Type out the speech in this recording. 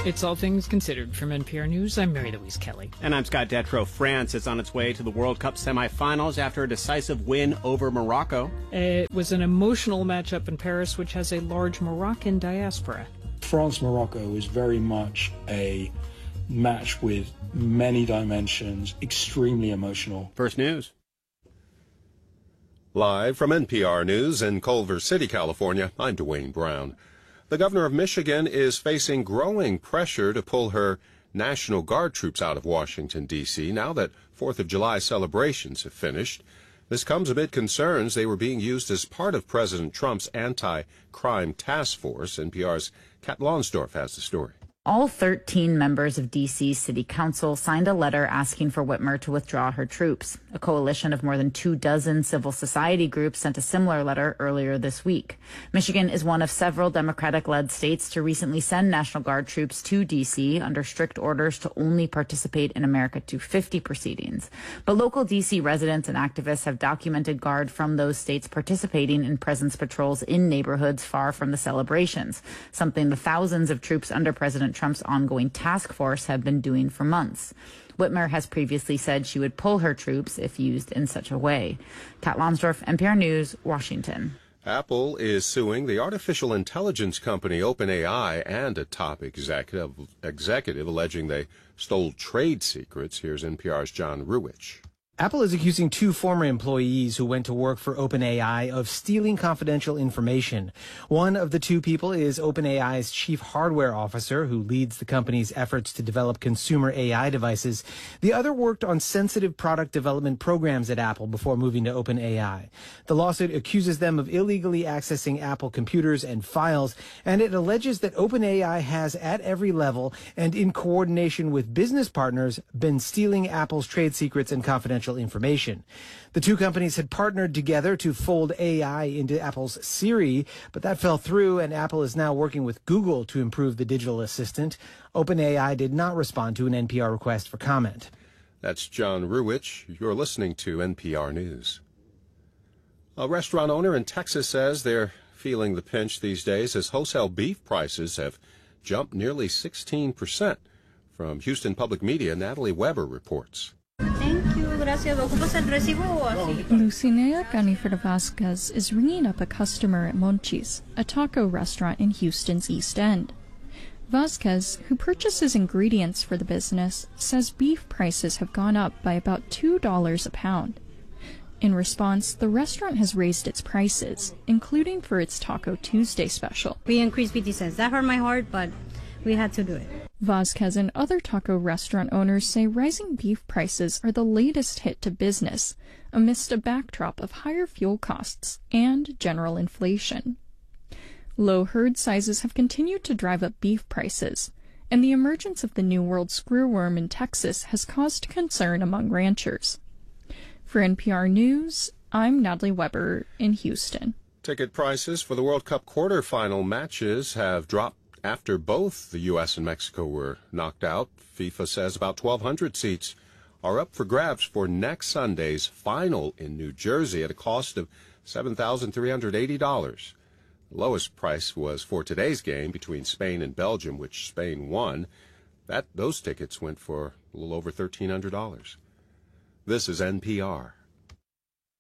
It's All Things Considered from NPR News. I'm Mary Louise Kelly. And I'm Scott Detrow. France is on its way to the World Cup semifinals after a decisive win over Morocco. It was an emotional matchup in Paris, which has a large Moroccan diaspora. France-Morocco is very much a match with many dimensions, extremely emotional. First News. Live from NPR News in Culver City, California, I'm Dwayne Brown. The governor of Michigan is facing growing pressure to pull her National Guard troops out of Washington, D.C. now that 4th of July celebrations have finished. This comes amid concerns they were being used as part of President Trump's anti-crime task force. NPR's Kat Lonsdorf has the story. All 13 members of D.C.'s City Council signed a letter asking for Whitmer to withdraw her troops. A coalition of more than 24 civil society groups sent a similar letter earlier this week. Michigan is one of several Democratic-led states to recently send National Guard troops to D.C. under strict orders to only participate in America 250 proceedings. But local D.C. residents and activists have documented Guard from those states participating in presence patrols in neighborhoods far from the celebrations, something the thousands of troops under President Trump's ongoing task force have been doing for months. Whitmer has previously said she would pull her troops if used in such a way. Kat Lonsdorf, NPR News, Washington. Apple is suing the artificial intelligence company OpenAI and a top executive alleging they stole trade secrets. Here's NPR's John Ruwitch. Apple is accusing 2 former employees who went to work for OpenAI of stealing confidential information. One of the 2 people is OpenAI's chief hardware officer, who leads the company's efforts to develop consumer AI devices. The other worked on sensitive product development programs at Apple before moving to OpenAI. The lawsuit accuses them of illegally accessing Apple computers and files, and it alleges that OpenAI has, at every level and in coordination with business partners, been stealing Apple's trade secrets and confidential information. The 2 companies had partnered together to fold AI into Apple's Siri, but that fell through, and Apple is now working with Google to improve the digital assistant. OpenAI did not respond to an NPR request for comment. That's John Ruwitch. You're listening to NPR News. A restaurant owner in Texas says they're feeling the pinch these days as wholesale beef prices have jumped nearly 16%. From Houston Public Media, Natalie Weber reports. Lucinea Ganifera Vasquez is ringing up a customer at Monchis, a taco restaurant in Houston's East End. Vasquez, who purchases ingredients for the business, says beef prices have gone up by about $2 a pound. In response, the restaurant has raised its prices, including for its Taco Tuesday special. We increased 50 cents. That hurt my heart, but we had to do it. Vasquez and other taco restaurant owners say rising beef prices are the latest hit to business, amidst a backdrop of higher fuel costs and general inflation. Low herd sizes have continued to drive up beef prices, and the emergence of the New World screwworm in Texas has caused concern among ranchers. For NPR News, I'm Natalie Weber in Houston. Ticket prices for the World Cup quarterfinal matches have dropped after both the U.S. and Mexico were knocked out. FIFA says about 1,200 seats are up for grabs for next Sunday's final in New Jersey at a cost of $7,380. The lowest price was for today's game between Spain and Belgium, which Spain won. Those tickets went for a little over $1,300. This is NPR.